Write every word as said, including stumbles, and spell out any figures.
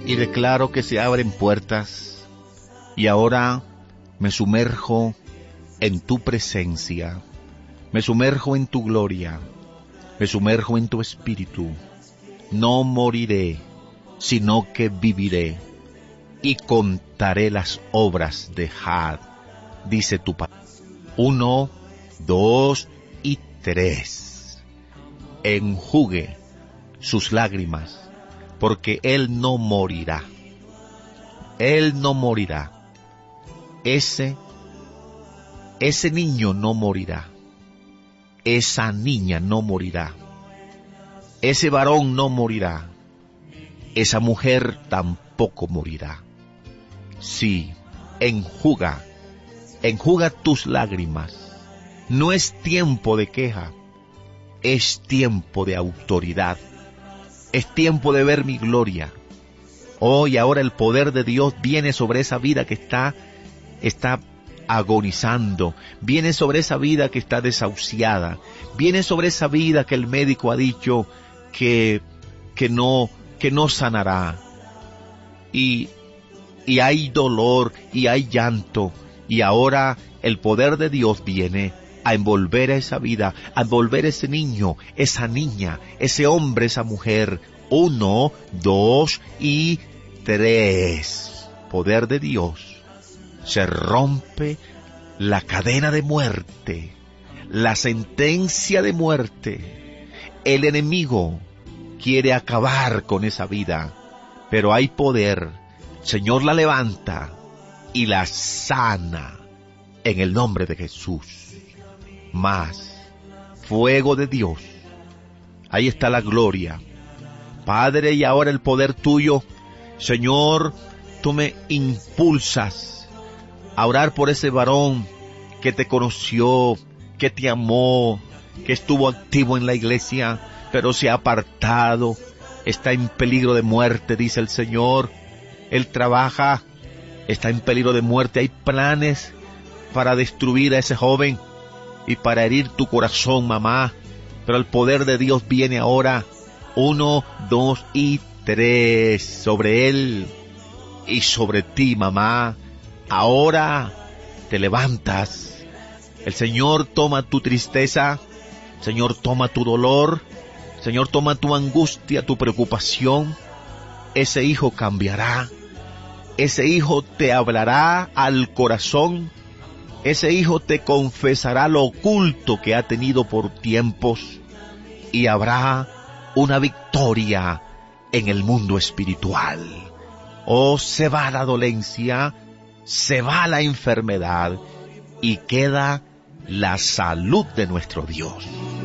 y declaro que se abren puertas, y ahora me sumerjo en tu presencia, me sumerjo en tu gloria, me sumerjo en tu espíritu. No moriré, sino que viviré, y contaré las obras de Jah, dice tu palabra. Uno, dos y tres. Enjugue sus lágrimas, porque él no morirá. Él no morirá. Ese, ese niño no morirá. Esa niña no morirá. Ese varón no morirá. Esa mujer tampoco morirá. Sí, enjuga, enjuga tus lágrimas. No es tiempo de queja, es tiempo de autoridad. Es tiempo de ver mi gloria. Hoy, ahora el poder de Dios viene sobre esa vida que está, está agonizando. Viene sobre esa vida que está desahuciada. Viene sobre esa vida que el médico ha dicho que, que no, que no sanará. Y, y hay dolor y hay llanto. Y ahora el poder de Dios viene a envolver a esa vida, a envolver a ese niño, esa niña, ese hombre, esa mujer. Uno, dos y tres. Poder de Dios. Se rompe la cadena de muerte, la sentencia de muerte. El enemigo quiere acabar con esa vida, pero hay poder. Señor la levanta y la sana en el nombre de Jesús. Más fuego de Dios. Ahí está la gloria. Padre, y ahora el poder tuyo, Señor, tú me impulsas a orar por ese varón que te conoció, que te amó, que estuvo activo en la iglesia, pero se ha apartado, está en peligro de muerte, dice el Señor. Él trabaja, está en peligro de muerte. Hay planes para destruir a ese joven y para herir tu corazón, mamá, pero el poder de Dios viene ahora. Uno, dos y tres, sobre él y sobre ti, mamá. Ahora te levantas. El Señor toma tu tristeza, Señor toma tu dolor, Señor toma tu angustia, tu preocupación. Ese hijo cambiará, ese hijo te hablará al corazón, ese hijo te confesará lo oculto que ha tenido por tiempos, y habrá una victoria en el mundo espiritual. Oh, se va la dolencia, se va la enfermedad y queda la salud de nuestro Dios.